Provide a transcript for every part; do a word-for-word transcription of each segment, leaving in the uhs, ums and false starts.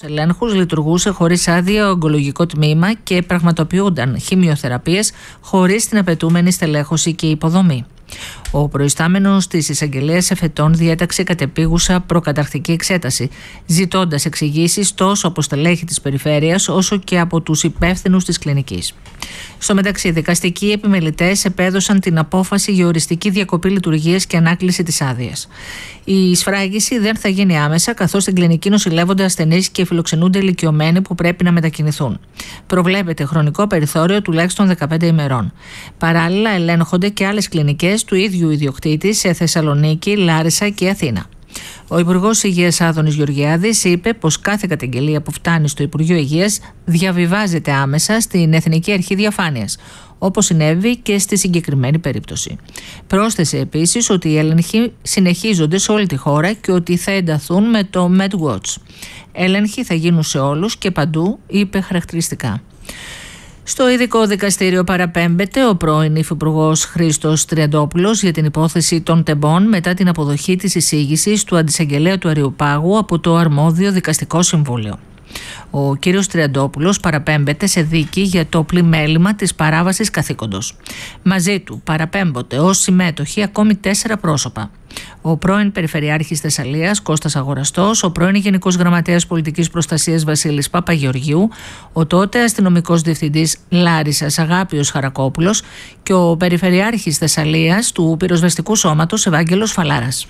ελέγχους λειτουργούσε χωρίς άδεια ο ογκολογικό τμήμα και πραγματοποιούνταν χημειοθεραπείες χωρίς την απαιτούμενη στελέχωση και υποδομή. Ο προϊστάμενος της εισαγγελέας εφετών διέταξε κατεπίγουσα προκαταρκτική εξέταση, ζητώντας εξηγήσεις τόσο από στελέχη της περιφέρειας όσο και από τους υπεύθυνους της κλινικής. Στο μεταξύ, δικαστικοί επιμελητές επέδωσαν την απόφαση για οριστική διακοπή λειτουργίας και ανάκληση της άδειας. Η σφράγιση δεν θα γίνει άμεσα, καθώς στην κλινική νοσηλεύονται ασθενείς και φιλοξενούνται ηλικιωμένοι που πρέπει να μετακινηθούν. Προβλέπεται χρονικό περιθώριο τουλάχιστον δεκαπέντε ημερών. Παράλληλα, ελέγχονται και άλλες κλινικές του ίδιου ιδιοκτήτη σε Θεσσαλονίκη, Λάρισα και Αθήνα. Ο Υπουργός Υγείας Άδωνης Γεωργιάδης είπε πως κάθε καταγγελία που φτάνει στο Υπουργείο Υγείας διαβιβάζεται άμεσα στην Εθνική Αρχή Διαφάνειας, όπως συνέβη και στη συγκεκριμένη περίπτωση. Πρόσθεσε επίσης ότι οι έλεγχοι συνεχίζονται σε όλη τη χώρα και ότι θα ενταθούν με το MedWatch. Έλεγχοι θα γίνουν σε όλους και παντού, είπε χαρακτηριστικά. Στο ειδικό δικαστήριο παραπέμπεται ο πρώην υφυπουργός Χρήστος Τριαντόπουλος για την υπόθεση των τεμπών μετά την αποδοχή της εισήγησης του αντισαγγελέα του Αριοπάγου από το αρμόδιο δικαστικό συμβούλιο. Ο κύριος Τριαντόπουλος παραπέμπεται σε δίκη για το πλημέλημα της παράβασης καθήκοντος. Μαζί του παραπέμπονται ως συμμέτοχοι ακόμη τέσσερα πρόσωπα. Ο πρώην Περιφερειάρχης Θεσσαλίας Κώστας Αγοραστός, ο πρώην Γενικός Γραμματέας Πολιτικής Προστασίας Βασίλης Παπαγεωργίου, ο τότε αστυνομικός διευθυντής Λάρισσας Αγάπιος Χαρακόπουλος και ο Περιφερειάρχης Θεσσαλίας του Πυροσβεστικού Σώματος Ευάγγελος Φαλάρας.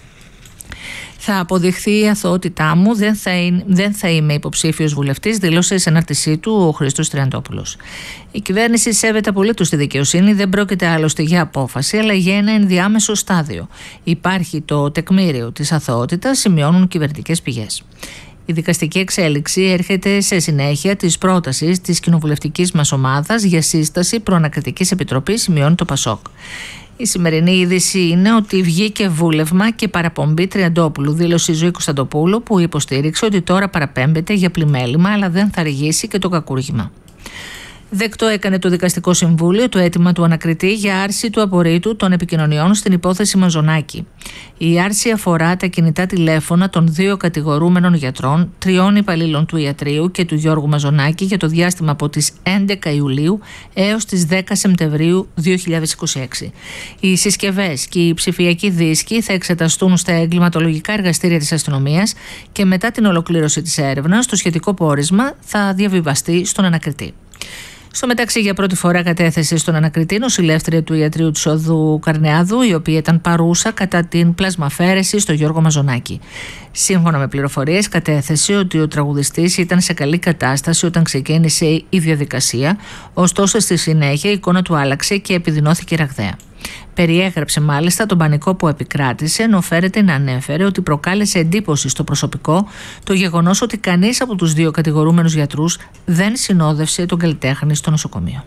Θα αποδειχθεί η αθωότητά μου, δεν θα, είναι, δεν θα είμαι υποψήφιος βουλευτής, δήλωσε σε ανάρτησή του ο Χρήστος Τριαντόπουλος. Η κυβέρνηση σέβεται απολύτως τη δικαιοσύνη, δεν πρόκειται άλλωστε για απόφαση, αλλά για ένα ενδιάμεσο στάδιο. Υπάρχει το τεκμήριο της αθωότητας, σημειώνουν κυβερνητικές πηγές. Η δικαστική εξέλιξη έρχεται σε συνέχεια της πρότασης της κοινοβουλευτικής μας ομάδας για σύσταση προανακριτικής επιτροπής, σημειώνει το Πασόκ. Η σημερινή είδηση είναι ότι βγήκε βούλευμα και παραπομπή Τριαντόπουλου, δήλωσε η Ζωή Κωνσταντοπούλου, που υποστήριξε ότι τώρα παραπέμπεται για πλημέλημα, αλλά δεν θα αργήσει και το κακούργημα. Δεκτό έκανε το Δικαστικό Συμβούλιο το αίτημα του ανακριτή για άρση του απορρίτου των επικοινωνιών στην υπόθεση Μαζονάκη. Η άρση αφορά τα κινητά τηλέφωνα των δύο κατηγορούμενων γιατρών, τριών υπαλλήλων του ιατρείου και του Γιώργου Μαζονάκη για το διάστημα από τις έντεκα Ιουλίου έως τις δέκα Σεπτεμβρίου δύο χιλιάδες είκοσι έξι. Οι συσκευές και οι ψηφιακοί δίσκοι θα εξεταστούν στα εγκληματολογικά εργαστήρια της αστυνομίας και μετά την ολοκλήρωση της έρευνας, το σχετικό πόρισμα θα διαβιβαστεί στον ανακριτή. Στο μεταξύ, για πρώτη φορά κατέθεσε στον ανακριτή νοσηλεύτρια του ιατρείου του Οδού Καρνεάδου, η οποία ήταν παρούσα κατά την πλασμαφαίρεση στο Γιώργο Μαζονάκη. Σύμφωνα με πληροφορίες, κατέθεσε ότι ο τραγουδιστής ήταν σε καλή κατάσταση όταν ξεκίνησε η διαδικασία, ωστόσο στη συνέχεια η εικόνα του άλλαξε και επιδεινώθηκε ραγδαία. Περιέγραψε μάλιστα τον πανικό που επικράτησε, ενώ φέρεται να ανέφερε ότι προκάλεσε εντύπωση στο προσωπικό το γεγονός ότι κανείς από τους δύο κατηγορούμενους γιατρούς δεν συνόδευσε τον καλλιτέχνη στο νοσοκομείο.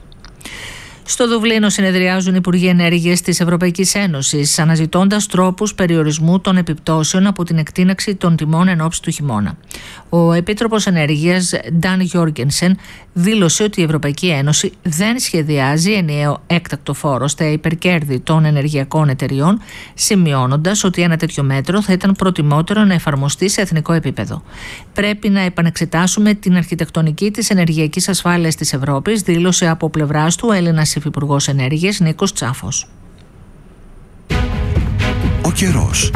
Στο Δουβλίνο συνεδριάζουν οι Υπουργοί Ενέργειας της Ευρωπαϊκής Ένωσης, αναζητώντας τρόπους περιορισμού των επιπτώσεων από την εκτείναξη των τιμών εν ώψη του χειμώνα. Ο Επίτροπος Ενέργειας Νταν Γιόργενσεν δήλωσε ότι η Ευρωπαϊκή Ένωση δεν σχεδιάζει ενιαίο έκτακτο φόρο στα υπερκέρδη των ενεργειακών εταιριών, σημειώνοντας ότι ένα τέτοιο μέτρο θα ήταν προτιμότερο να εφαρμοστεί σε εθνικό επίπεδο. Πρέπει να επανεξετάσουμε την αρχιτεκτονική της ενεργειακής ασφάλειας της Ευρώπης, δήλωσε από πλευράς του Έλληνας Υφυπουργός Ενέργειας Νίκος Τσάφος. Ο καιρός.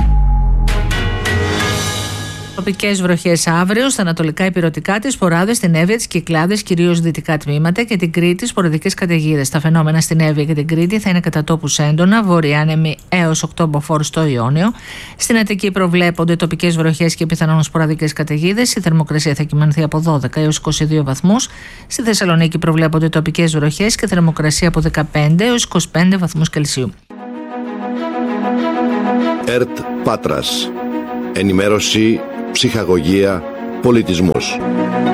Τοπικές βροχές αύριο στα ανατολικά ηπειρωτικά της, σποράδες στην Εύβοια, τις Κυκλάδες, κυρίως δυτικά τμήματα και την Κρήτη, σποραδικές καταιγίδες. Τα φαινόμενα στην Εύβοια και την Κρήτη θα είναι κατά τόπους έντονα, βορειάνεμοι έως οκτώ μποφόρ στο Ιόνιο. Στην Αττική προβλέπονται τοπικές βροχές και πιθανόν σποραδικές καταιγίδες. Η θερμοκρασία θα κυμανθεί από δώδεκα έως είκοσι δύο βαθμούς. Στη Θεσσαλονίκη προβλέπονται τοπικές βροχές και θερμοκρασία από δεκαπέντε έως είκοσι πέντε βαθμούς Κελσίου. ΕΡΤ Πάτρας. Ενημέρωση, ψυχαγωγία, πολιτισμός.